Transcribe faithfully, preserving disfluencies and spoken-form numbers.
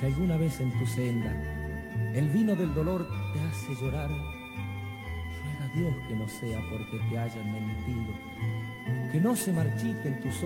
Si alguna vez en tu senda el vino del dolor te hace llorar, ruega a Dios que no sea porque te hayan mentido, que no se marchiten tus